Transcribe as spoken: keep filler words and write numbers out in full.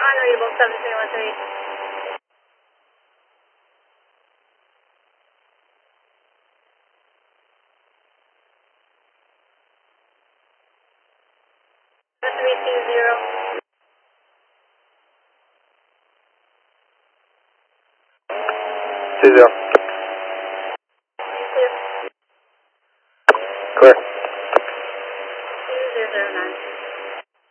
unreadable seven three one three. three two zero. Two zero.